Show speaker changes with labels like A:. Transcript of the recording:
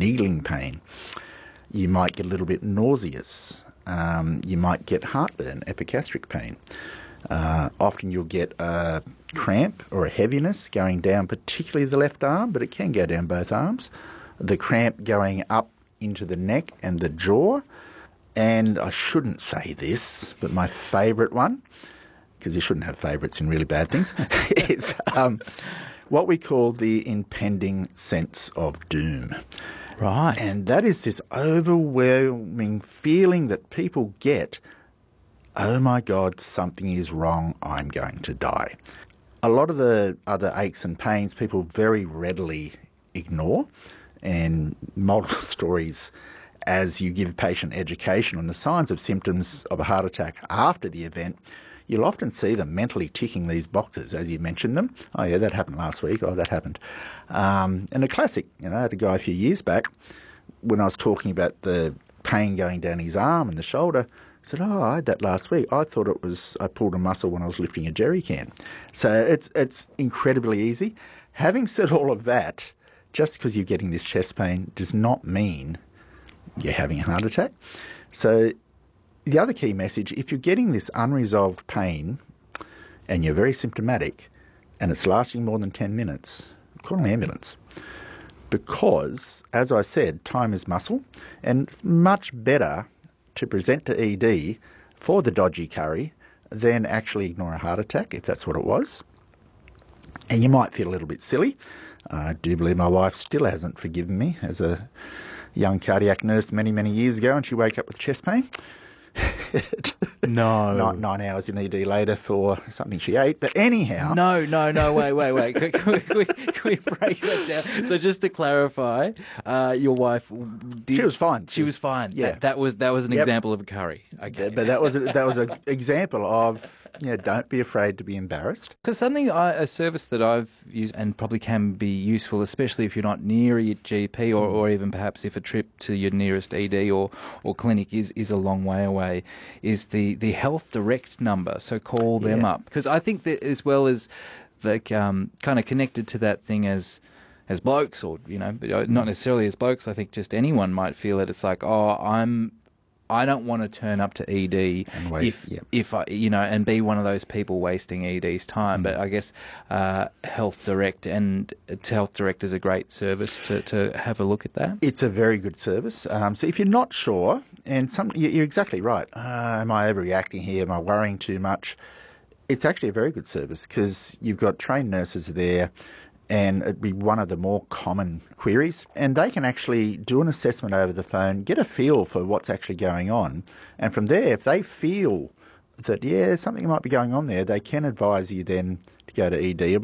A: needling pain. You might get a little bit nauseous. You might get heartburn, epigastric pain. Often you'll get a cramp or a heaviness going down, particularly the left arm, but it can go down both arms. The cramp going up into the neck and the jaw. And I shouldn't say this, but my favourite one, because you shouldn't have favourites in really bad things, is what we call the impending sense of doom.
B: Right.
A: And that is this overwhelming feeling that people get, oh my God, something is wrong, I'm going to die. A lot of the other aches and pains people very readily ignore, and multiple stories as you give patient education on the signs of symptoms of a heart attack after the event, you'll often see them mentally ticking these boxes as you mention them. Oh yeah, that happened last week. Oh, that happened. And a classic, I had a guy a few years back when I was talking about the pain going down his arm and the shoulder. I said, oh, I had that last week. I thought it was I pulled a muscle when I was lifting a jerry can. So it's incredibly easy. Having said all of that, just because you're getting this chest pain does not mean you're having a heart attack. So the other key message, if you're getting this unresolved pain and you're very symptomatic and it's lasting more than 10 minutes, call an ambulance. Because, as I said, time is muscle, and much better to present to ED for the dodgy curry than actually ignore a heart attack, if that's what it was. And you might feel a little bit silly. I do believe my wife still hasn't forgiven me as a young cardiac nurse many, many years ago, and she woke up with chest pain.
B: No.
A: 9 hours in ED later for something she ate. But anyhow...
B: No, wait. Can we break that down? So just to clarify, your wife...
A: She was fine.
B: She was fine.
A: Yeah.
B: That was an example of a curry. Okay.
A: But that was an example of, don't be afraid to be embarrassed.
B: Because a service that I've used and probably can be useful, especially if you're not near your GP or even perhaps if a trip to your nearest ED or clinic is a long way away, is the Health Direct number. So call them up. Because I think that as well as kind of connected to that thing as blokes or, but not necessarily as blokes, I think just anyone might feel it. It's like, I don't want to turn up to ED
A: and waste,
B: if I, and be one of those people wasting ED's time. But I guess Health Direct is a great service to have a look at that.
A: It's a very good service. So if you're not sure, and you're exactly right. Am I overreacting here? Am I worrying too much? It's actually a very good service because you've got trained nurses there, and it'd be one of the more common queries. And they can actually do an assessment over the phone, get a feel for what's actually going on. And from there, if they feel that, something might be going on there, they can advise you then to go to ED.